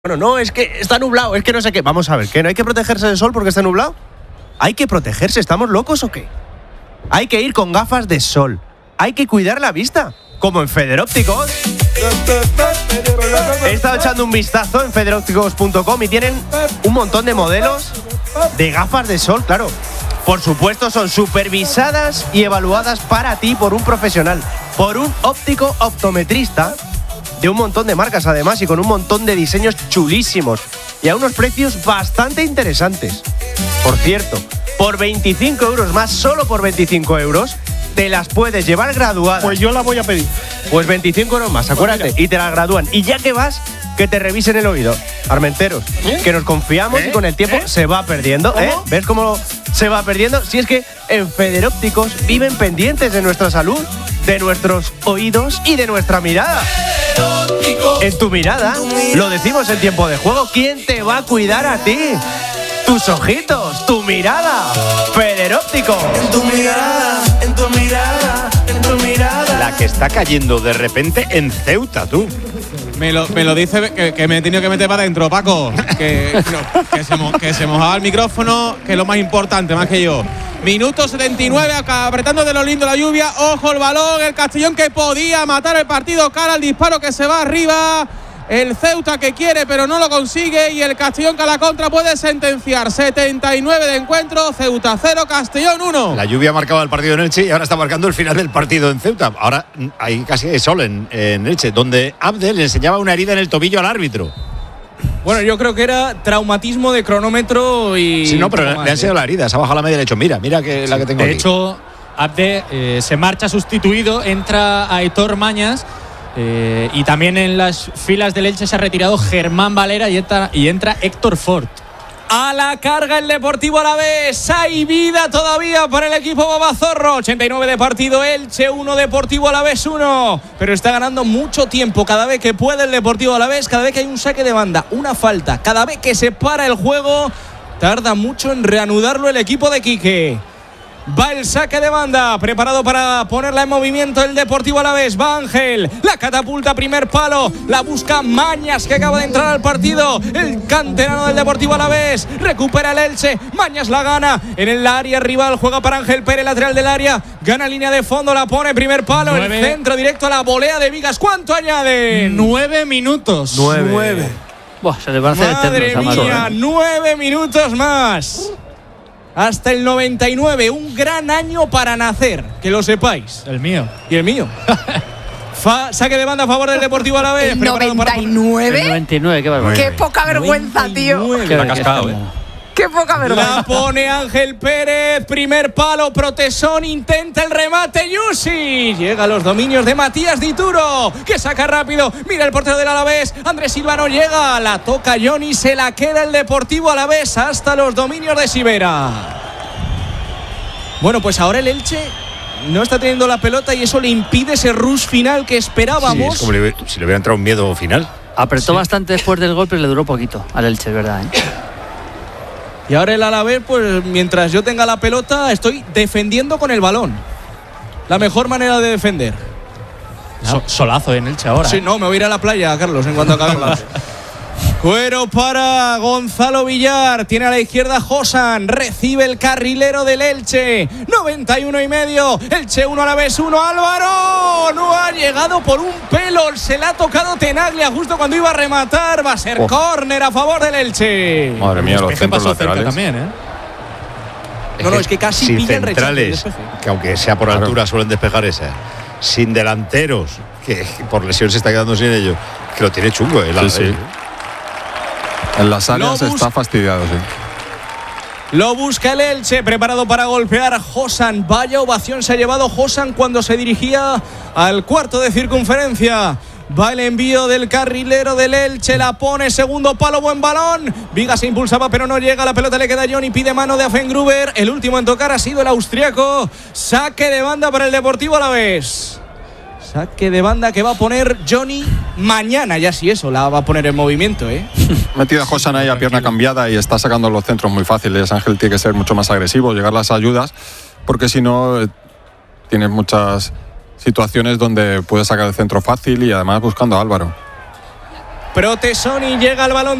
Bueno, no, es que está nublado, es que no sé qué. Vamos a ver, ¿que no hay que protegerse del sol porque está nublado? ¿Hay que protegerse? ¿Estamos locos o qué? Hay que ir con gafas de sol. Hay que cuidar la vista, como en Federópticos. He estado echando un vistazo en federópticos.com y tienen un montón de modelos de gafas de sol, claro. Por supuesto, son supervisadas y evaluadas para ti por un profesional, por un óptico optometrista de un montón de marcas además y con un montón de diseños chulísimos y a unos precios bastante interesantes. Por cierto, por 25 euros más, solo por 25 euros, te las puedes llevar graduadas. Pues yo la voy a pedir. Pues 25 euros más, acuérdate, y te las gradúan. Y ya que vas, que te revisen el oído. Armenteros, que nos confiamos y con el tiempo se va perdiendo. ¿Ves cómo se va perdiendo? Si es que en Federópticos viven pendientes de nuestra salud, de nuestros oídos y de nuestra mirada. En tu mirada, lo decimos en tiempo de juego, ¿quién te va a cuidar a ti? Tus ojitos, tu mirada. Federópticos. En tu mirada, en tu mirada, en tu mirada. La que está cayendo de repente en Ceuta, tú. Me lo dice que me he tenido que meter para adentro, Paco. Que se mojaba el micrófono, que es lo más importante, más que yo. Minuto 79, acá apretando de lo lindo la lluvia. Ojo el balón, el Castellón que podía matar el partido, cara al disparo que se va arriba. El Ceuta que quiere pero no lo consigue y el Castellón que a la contra puede sentenciar. 79 de encuentro, Ceuta 0, Castellón 1. La lluvia marcaba el partido en Elche y ahora está marcando el final del partido en Ceuta. Ahora hay casi de sol en Elche, donde Abde le enseñaba una herida en el tobillo al árbitro. Bueno, yo creo que era traumatismo de cronómetro y... Sí, no, pero le han enseñado la herida, se ha bajado la media y le ha dicho, mira que la que tengo de aquí. hecho, Abde se marcha sustituido, entra Aitor Mañas y también en las filas del Elche se ha retirado Germán Valera y entra Héctor Fort. A la carga el Deportivo Alavés. Hay vida todavía para el equipo Babazorro. 89 de partido, Elche 1, Deportivo Alavés 1. Pero está ganando mucho tiempo cada vez que puede el Deportivo Alavés, cada vez que hay un saque de banda, una falta, cada vez que se para el juego, tarda mucho en reanudarlo el equipo de Quique. Va el saque de banda, preparado para ponerla en movimiento el Deportivo Alavés. Va Ángel, la catapulta, primer palo, la busca Mañas que acaba de entrar al partido. El canterano del Deportivo Alavés, recupera el Elche, Mañas la gana en el área rival, juega para Ángel Pérez, lateral del área, gana línea de fondo, la pone, primer palo, 9. El centro directo a la volea de Vigas. ¿Cuánto añaden? 9 minutos. 9. Buah, se le van a hacer eternos. Madre mía, 9 minutos más. Hasta el 99, un gran año para nacer, que lo sepáis. El mío. Y el mío. Saque de banda a favor del Deportivo Alavés. ¿El 99? El 99, qué barbaridad. Qué poca vergüenza, 99. Qué cascado, Qué poca vergüenza. La pone Ángel Pérez, primer palo, protesón, intenta el remate, Yusi. Llega a los dominios de Matías Dituro, que saca rápido, mira el portero del Alavés, Andrés Silva no llega, la toca Johnny, se la queda el Deportivo Alavés hasta los dominios de Sivera. Bueno, pues ahora el Elche no está teniendo la pelota y eso le impide ese rush final que esperábamos. Sí, es como si le hubiera entrado un miedo final. Apretó bastante después del golpe y le duró poquito al Elche, es verdad, Y ahora el Alavés, pues mientras yo tenga la pelota, estoy defendiendo con el balón. La mejor manera de defender. Solazo en Elche ahora. Sí, no, me voy a ir a la playa, Carlos, en cuanto acabe la... Cuero para Gonzalo Villar. Tiene a la izquierda Josan. Recibe el carrilero del Elche. 91 y medio. Elche 1, Alavés 1. Álvaro no ha llegado por un pelo. Se le ha tocado Tenaglia justo cuando iba a rematar. Va a ser córner a favor del Elche. Madre mía, los centros laterales. También, No, es que casi sin pilla el rechazo. centrales, que aunque sea por altura suelen despejar esa. Sin delanteros, que por lesión se está quedando sin ellos. Que lo tiene chungo, el Alavés. Sí. En las áreas está fastidiado, sí. Lo busca el Elche, preparado para golpear a Josan. Vaya ovación se ha llevado Josan cuando se dirigía al cuarto de circunferencia. Va el envío del carrilero del Elche, la pone, segundo palo, buen balón. Vigas se impulsaba pero no llega, la pelota le queda a Johnny, pide mano de Afengruber. El último en tocar ha sido el austriaco. Saque de banda para el Deportivo Alavés. Saque de banda que va a poner Johnny mañana, ya si eso, la va a poner en movimiento, Metido a Josan ahí a pierna cambiada y está sacando los centros muy fáciles. Ángel tiene que ser mucho más agresivo, llegar las ayudas, porque si no tienes muchas situaciones donde puede sacar el centro fácil y además buscando a Álvaro. Protesoni llega al balón